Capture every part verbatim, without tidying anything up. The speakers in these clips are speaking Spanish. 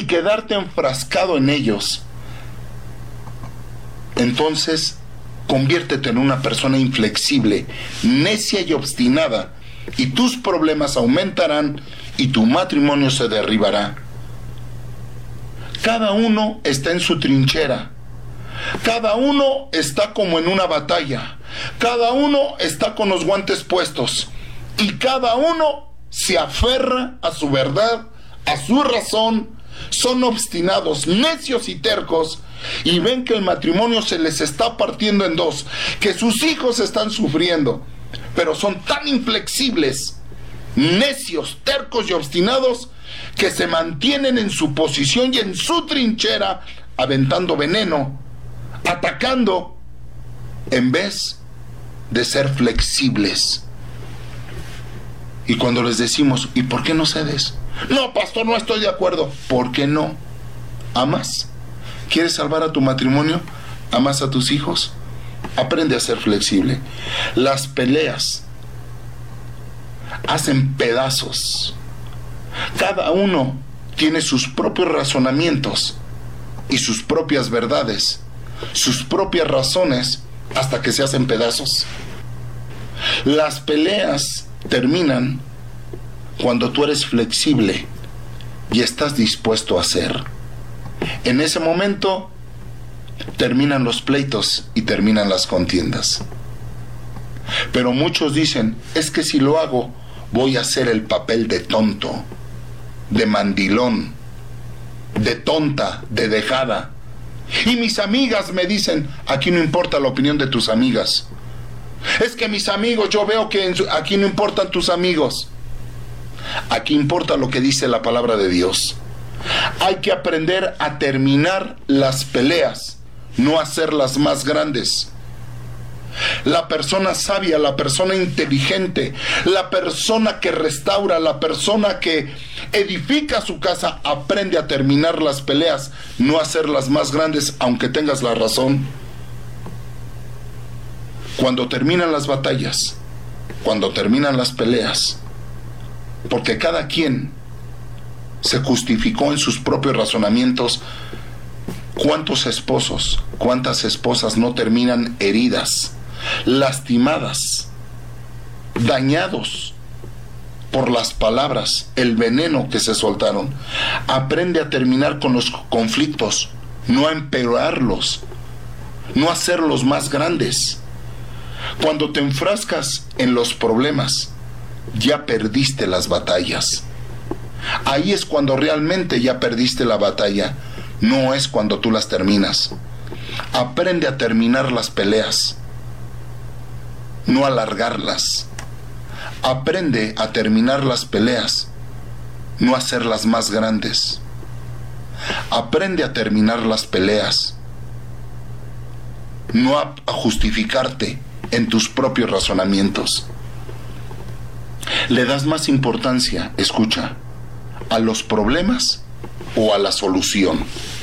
y quedarte enfrascado en ellos, entonces conviértete en una persona inflexible, necia y obstinada, y tus problemas aumentarán y tu matrimonio se derribará. Cada uno está en su trinchera. Cada uno está como en una batalla. Cada uno está con los guantes puestos. Y cada uno se aferra a su verdad, a su razón. Son obstinados, necios y tercos. Y ven que el matrimonio se les está partiendo en dos. Que sus hijos están sufriendo. Pero son tan inflexibles, necios, tercos y obstinados, que se mantienen en su posición y en su trinchera, aventando veneno, atacando, en vez de ser flexibles. Y cuando les decimos, ¿y por qué no cedes? No, pastor, no estoy de acuerdo. ¿Por qué no? ¿Amas? ¿Quieres salvar a tu matrimonio? ¿Amas a tus hijos? Aprende a ser flexible. Las peleas hacen pedazos. Cada uno tiene sus propios razonamientos y sus propias verdades, sus propias razones, hasta que se hacen pedazos. Las peleas terminan cuando tú eres flexible y estás dispuesto a hacer. En ese momento terminan los pleitos y terminan las contiendas. Pero muchos dicen, es que si lo hago, voy a hacer el papel de tonto, de mandilón, de tonta, de dejada. Y mis amigas me dicen, aquí no importa la opinión de tus amigas. Es que mis amigos, yo veo que en su, aquí no importan tus amigos. Aquí importa lo que dice la palabra de Dios. Hay que aprender a terminar las peleas, no hacerlas más grandes. La persona sabia, la persona inteligente, la persona que restaura, la persona que edifica su casa, aprende a terminar las peleas, no hacerlas más grandes, aunque tengas la razón. Cuando terminan las batallas, cuando terminan las peleas, porque cada quien se justificó en sus propios razonamientos, ¿cuántos esposos, cuántas esposas no terminan heridas, lastimadas, dañados por las palabras, el veneno que se soltaron? Aprende a terminar con los conflictos, no a empeorarlos, no a hacerlos más grandes. Cuando te enfrascas en los problemas, ya perdiste las batallas. Ahí es cuando realmente ya perdiste la batalla, no es cuando tú las terminas. Aprende a terminar las peleas, no alargarlas. Aprende a terminar las peleas, no hacerlas más grandes. Aprende a terminar las peleas, no a, a justificarte en tus propios razonamientos. Le das más importancia, escucha, a los problemas o a la solución.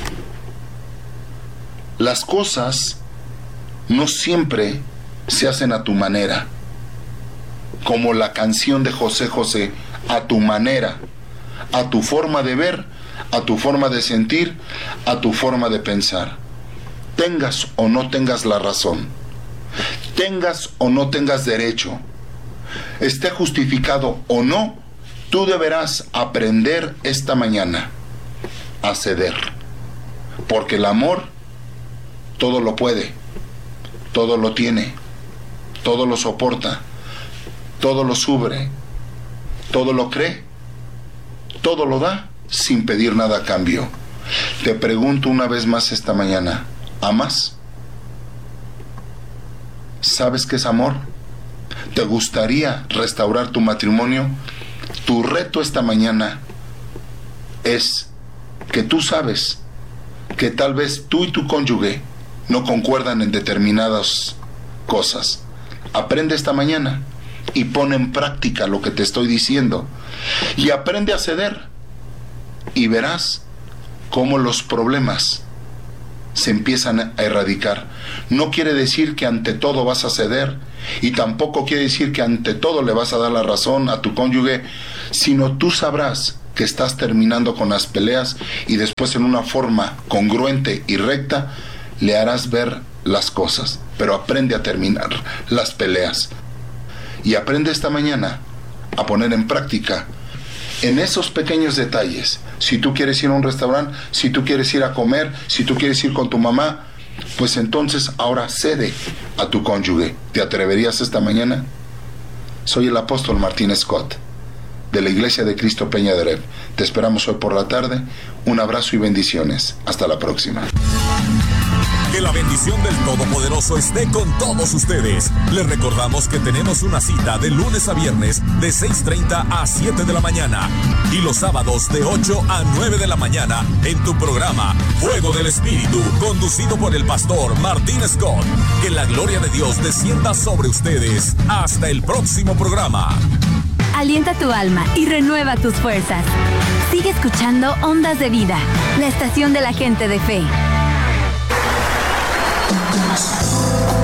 Las cosas no siempre se hacen a tu manera, como la canción de José José, a tu manera, a tu forma de ver, a tu forma de sentir, a tu forma de pensar. Tengas o no tengas la razón, tengas o no tengas derecho, esté justificado o no, tú deberás aprender esta mañana a ceder, porque el amor todo lo puede, todo lo tiene, todo lo soporta, todo lo sufre, todo lo cree, todo lo da sin pedir nada a cambio. Te pregunto una vez más esta mañana, ¿amas? ¿Sabes qué es amor? ¿Te gustaría restaurar tu matrimonio? Tu reto esta mañana es que tú sabes que tal vez tú y tu cónyuge no concuerdan en determinadas cosas. Aprende esta mañana y pon en práctica lo que te estoy diciendo. Y aprende a ceder. Y verás cómo los problemas se empiezan a erradicar. No quiere decir que ante todo vas a ceder, y tampoco quiere decir que ante todo le vas a dar la razón a tu cónyuge, sino tú sabrás que estás terminando con las peleas y después en una forma congruente y recta le harás ver las cosas. Pero aprende a terminar las peleas. Y aprende esta mañana a poner en práctica en esos pequeños detalles. Si tú quieres ir a un restaurante, si tú quieres ir a comer, si tú quieres ir con tu mamá, pues entonces ahora cede a tu cónyuge. ¿Te atreverías esta mañana? Soy el apóstol Martín Scott, de la Iglesia de Cristo Peña de Rep. Te esperamos hoy por la tarde. Un abrazo y bendiciones. Hasta la próxima. Que la bendición del Todopoderoso esté con todos ustedes. Les recordamos que tenemos una cita de lunes a viernes de seis treinta a siete de la mañana y los sábados de ocho a nueve de la mañana en tu programa Fuego del Espíritu, conducido por el pastor Martín Scott. Que la gloria de Dios descienda sobre ustedes. Hasta el próximo programa. Alienta tu alma y renueva tus fuerzas. Sigue escuchando Ondas de Vida, la estación de la gente de fe.